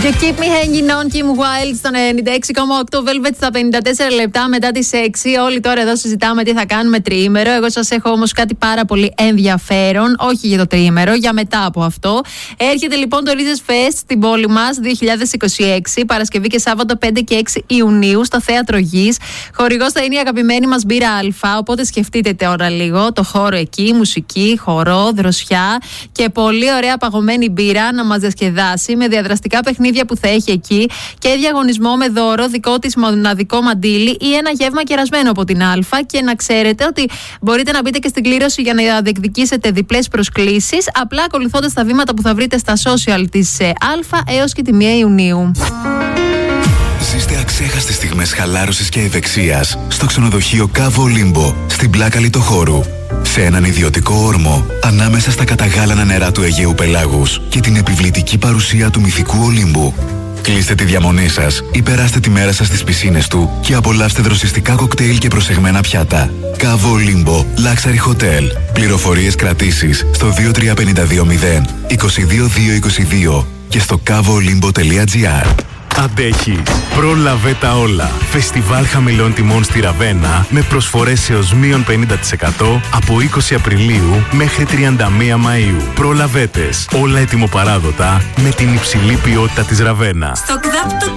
Και Keep Me Hanging On, Kim Wilde στο 96,8, Velvet στα 54 λεπτά μετά τις 6. Όλοι τώρα εδώ συζητάμε τι θα κάνουμε τριήμερο. Εγώ σας έχω όμως κάτι πάρα πολύ ενδιαφέρον. Όχι για το τριήμερο, για μετά από αυτό. Έρχεται λοιπόν το Reeses Fest στην πόλη μας 2026, Παρασκευή και Σάββατο 5 και 6 Ιουνίου στο Θέατρο Γης. Χορηγός θα είναι η αγαπημένη μας μπύρα Α. Οπότε σκεφτείτε τώρα λίγο το χώρο εκεί, μουσική, χορό, δροσιά και πολύ ωραία παγωμένη μπύρα να μας διασκεδάσει με διαδραστικά παιχνίδια που θα έχει εκεί και διαγωνισμό με δώρο δικό της μοναδικό μαντίλι ή ένα γεύμα κερασμένο από την Α. Και να ξέρετε ότι μπορείτε να μπείτε και στην κλήρωση για να διεκδικήσετε διπλές προσκλήσεις, απλά ακολουθώντας τα βήματα που θα βρείτε στα social της Α έως και τη 1 Ιουνίου. Ζήστε αξέχαστες στιγμές χαλάρωσης και ευεξίας στο ξενοδοχείο Κάβο Λίμπο στην πλάκα Λιτοχώρου. Σε έναν ιδιωτικό όρμο ανάμεσα στα καταγάλανα νερά του Αιγαίου Πελάγους και την επιβλητική παρουσία του μυθικού Ολύμπου. Κλείστε τη διαμονή σας ή περάστε τη μέρα σας στις πισίνες του και απολαύστε δροσιστικά κοκτέιλ και προσεγμένα πιάτα. Κάβο Λίμπο Luxury Hotel. Πληροφορίες κρατήσεις στο 23520 22222 και στο kavolimbo.gr. Αντέχεις. Πρόλαβε τα όλα. Φεστιβάλ χαμηλών τιμών στη Ραβένα με προσφορές έως μείον 50% από 20 Απριλίου μέχρι 31 Μαΐου. Προλαβέτες. Όλα ετοιμοπαράδοτα με την υψηλή ποιότητα της Ραβένα.